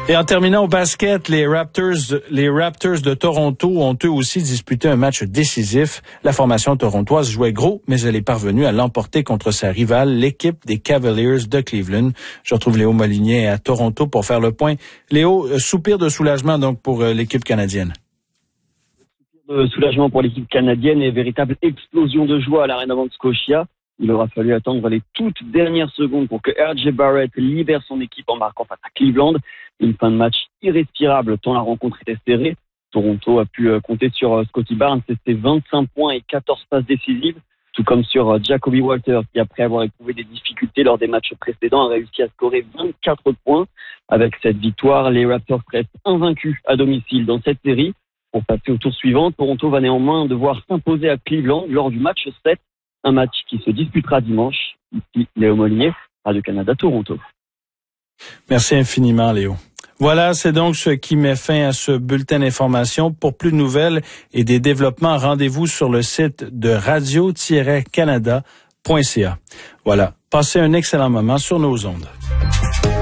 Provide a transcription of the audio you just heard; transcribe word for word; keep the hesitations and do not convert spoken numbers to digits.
Et en terminant au basket, les Raptors, les Raptors de Toronto ont eux aussi disputé un match décisif. La formation torontoise jouait gros, mais elle est parvenue à l'emporter contre sa rivale, l'équipe des Cavaliers de Cleveland. Je retrouve Léo Molinier à Toronto pour faire le point. Léo, soupir de soulagement donc pour l'équipe canadienne. De soulagement pour l'équipe canadienne et véritable explosion de joie à l'Arena Bank Scotia. Il aura fallu attendre les toutes dernières secondes pour que R J Barrett libère son équipe en marquant face à Cleveland. Une fin de match irrespirable tant la rencontre était serrée. Toronto a pu compter sur Scottie Barnes, c'était vingt-cinq points et quatorze passes décisives, tout comme sur Jacoby Walters qui, après avoir éprouvé des difficultés lors des matchs précédents, a réussi à scorer vingt-quatre points. Avec cette victoire, les Raptors restent invaincus à domicile dans cette série. Pour passer au tour suivant, Toronto va néanmoins devoir s'imposer à Cleveland lors du match sept. Un match qui se disputera dimanche. Ici, Léo Molinier, Radio-Canada, Toronto. Merci infiniment, Léo. Voilà, c'est donc ce qui met fin à ce bulletin d'information. Pour plus de nouvelles et des développements, rendez-vous sur le site de radio tiret canada point c a. Voilà, passez un excellent moment sur nos ondes.